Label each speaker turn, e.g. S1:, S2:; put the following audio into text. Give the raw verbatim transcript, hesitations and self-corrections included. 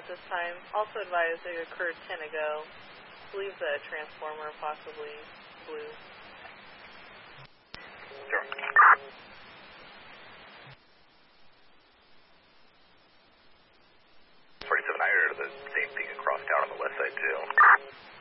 S1: at this time. Also advised it occurred ten ago. I believe the transformer possibly blew.
S2: Sure. forty-seven, I heard the same thing across town on the west side, too.